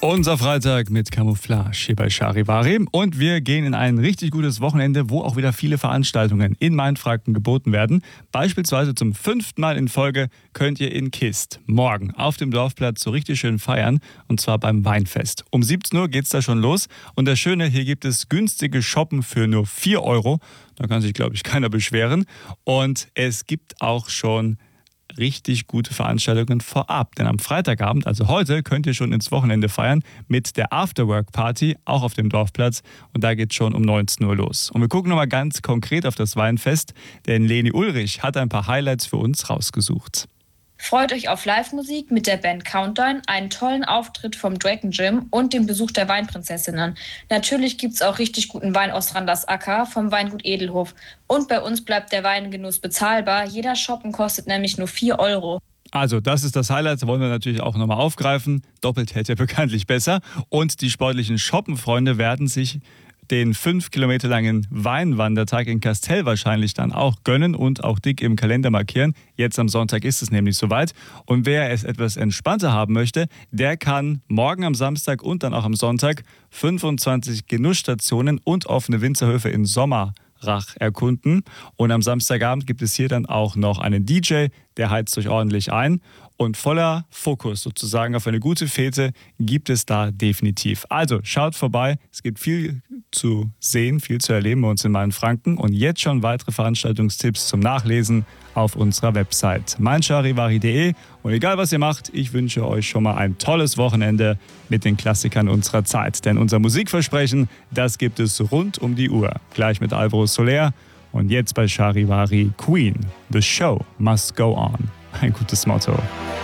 Unser Freitag mit Camouflage hier bei Charivari. Und wir gehen in ein richtig gutes Wochenende, wo auch wieder viele Veranstaltungen in Mainfranken geboten werden. Beispielsweise zum 5. Mal in Folge könnt ihr in Kist morgen auf dem Dorfplatz so richtig schön feiern. Und zwar beim Weinfest. Um 17 Uhr geht's da schon los. Und das Schöne, hier gibt es günstige Shoppen für nur 4 Euro. Da kann sich, glaube ich, keiner beschweren. Und es gibt auch schon richtig gute Veranstaltungen vorab. Denn am Freitagabend, also heute, könnt ihr schon ins Wochenende feiern mit der Afterwork-Party, auch auf dem Dorfplatz. Und da geht es schon um 19 Uhr los. Und wir gucken nochmal ganz konkret auf das Weinfest, denn Leni Ulrich hat ein paar Highlights für uns rausgesucht. Freut euch auf Live-Musik mit der Band Countdown, einen tollen Auftritt vom Dragon Gym und dem Besuch der Weinprinzessinnen. Natürlich gibt's auch richtig guten Wein aus Randers Acker vom Weingut Edelhof. Und bei uns bleibt der Weingenuss bezahlbar. Jeder Shoppen kostet nämlich nur 4 Euro. Also das ist das Highlight, das wollen wir natürlich auch nochmal aufgreifen. Doppelt hält ja bekanntlich besser. Und die sportlichen Shoppenfreunde werden sich den 5 Kilometer langen Weinwandertag in Kastel wahrscheinlich dann auch gönnen und auch dick im Kalender markieren. Jetzt am Sonntag ist es nämlich soweit. Und wer es etwas entspannter haben möchte, der kann morgen am Samstag und dann auch am Sonntag 25 Genussstationen und offene Winzerhöfe in Sommerrach erkunden. Und am Samstagabend gibt es hier dann auch noch einen DJ, der heizt euch ordentlich ein. Und voller Fokus sozusagen auf eine gute Fete gibt es da definitiv. Also schaut vorbei, es gibt viel zu sehen, viel zu erleben bei uns in Mainfranken. Und jetzt schon weitere Veranstaltungstipps zum Nachlesen auf unserer Website meincharivari.de. Und egal was ihr macht, ich wünsche euch schon mal ein tolles Wochenende mit den Klassikern unserer Zeit. Denn unser Musikversprechen, das gibt es rund um die Uhr. Gleich mit Alvaro Soler und jetzt bei Charivari Queen. The show must go on. Ein gutes Motto.